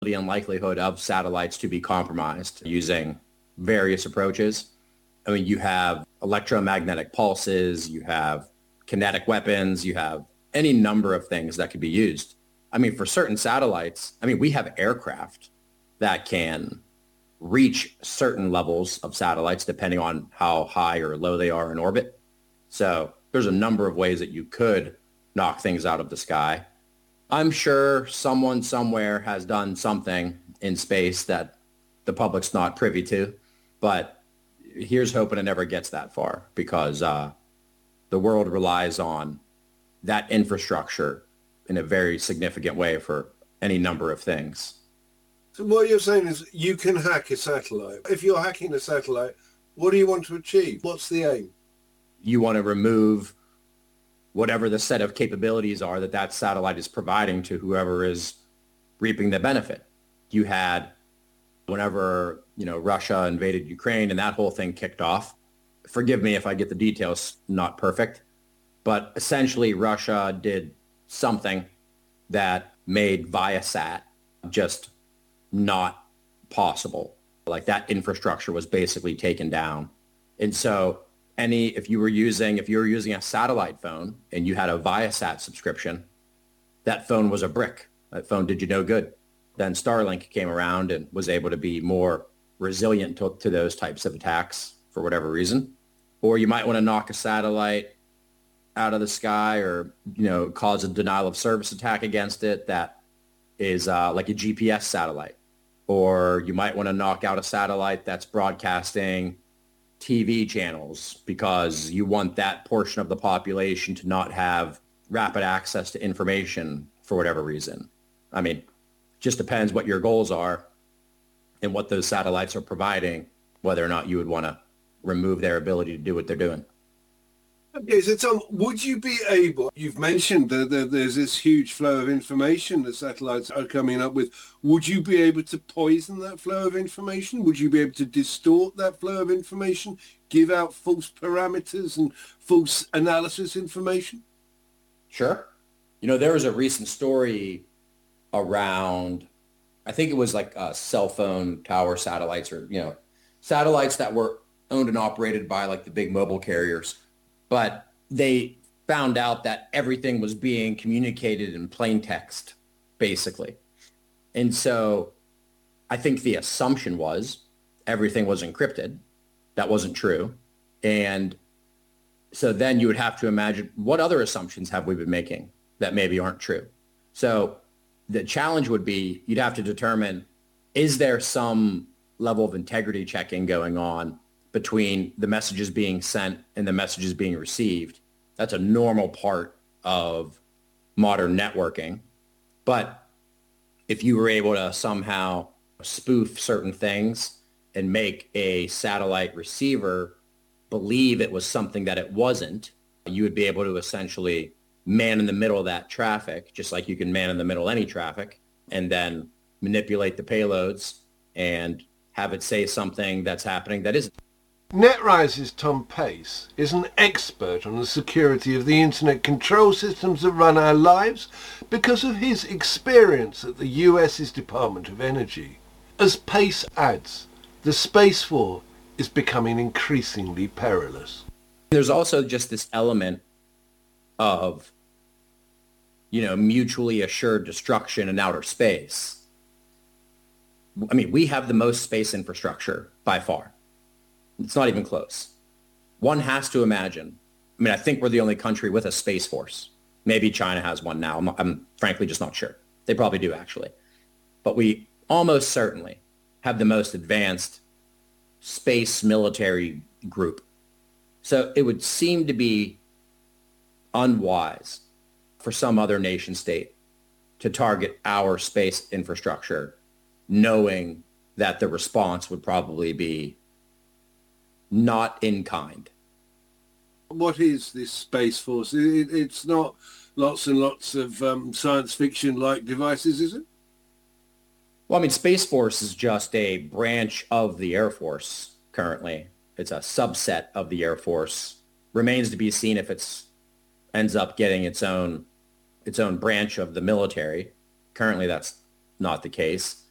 and likelihood of satellites to be compromised using various approaches. I mean, you have electromagnetic pulses, you have kinetic weapons, you have any number of things that could be used. I mean, for certain satellites, I mean, we have aircraft that can reach certain levels of satellites depending on how high or low they are in orbit. So there's a number of ways that you could knock things out of the sky. I'm sure someone somewhere has done something in space that the public's not privy to, but here's hoping it never gets that far because the world relies on that infrastructure in a very significant way for any number of things. So what you're saying is you can hack a satellite. If you're hacking a satellite, what do you want to achieve? What's the aim? You want to remove whatever the set of capabilities are that that satellite is providing to whoever is reaping the benefit. You had whenever, Russia invaded Ukraine and that whole thing kicked off. Forgive me if I get the details not perfect, but essentially Russia did something that made Viasat just not possible. Like that infrastructure was basically taken down. And so if you were using a satellite phone and you had a Viasat subscription, that phone was a brick. That phone did you no good. Then Starlink came around and was able to be more resilient to those types of attacks for whatever reason. Or you might want to knock a satellite out of the sky or, cause a denial of service attack against it that is like a GPS satellite. Or you might want to knock out a satellite that's broadcasting TV channels because you want that portion of the population to not have rapid access to information for whatever reason. I mean, just depends what your goals are and what those satellites are providing, whether or not you would want to remove their ability to do what they're doing. Okay, so Tom, would you be able, you've mentioned that there's this huge flow of information that satellites are coming up with. Would you be able to poison that flow of information? Would you be able to distort that flow of information, give out false parameters and false analysis information? Sure. There was a recent story around, I think it was like cell phone tower satellites or, satellites that were owned and operated by like the big mobile carriers. But they found out that everything was being communicated in plain text, basically. And so I think the assumption was everything was encrypted. That wasn't true. And so then you would have to imagine what other assumptions have we been making that maybe aren't true. So the challenge would be you'd have to determine, is there some level of integrity checking going on between the messages being sent and the messages being received? That's a normal part of modern networking. But if you were able to somehow spoof certain things and make a satellite receiver believe it was something that it wasn't, you would be able to essentially man in the middle of that traffic, just like you can man in the middle of any traffic, and then manipulate the payloads and have it say something that's happening that isn't. NetRise's Tom Pace is an expert on the security of the internet control systems that run our lives because of his experience at the US's Department of Energy. As Pace adds, the space war is becoming increasingly perilous. There's also just this element of, mutually assured destruction in outer space. I mean, we have the most space infrastructure by far. It's not even close. One has to imagine. I mean, I think we're the only country with a space force. Maybe China has one now. I'm frankly just not sure. They probably do, actually. But we almost certainly have the most advanced space military group. So it would seem to be unwise for some other nation state to target our space infrastructure, knowing that the response would probably be not in kind. What is this Space Force? It's not lots and lots of science fiction-like devices, is it? Well, I mean, Space Force is just a branch of the Air Force currently. It's a subset of the Air Force. Remains to be seen if it ends up getting its own branch of the military. Currently, that's not the case.